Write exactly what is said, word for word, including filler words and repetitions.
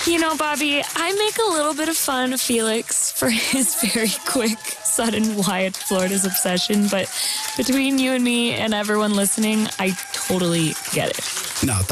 You know, Bobby, I make a little bit of fun of Felix for his very quick, sudden Wyatt Florida's obsession, but between you and me and everyone listening, I totally get it. No,